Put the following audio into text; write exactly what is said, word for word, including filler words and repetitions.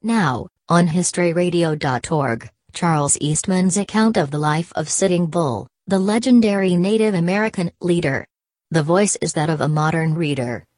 Now, on history radio dot org, Charles Eastman's account of the life of Sitting Bull, the legendary Native American leader. The voice is that of a modern reader,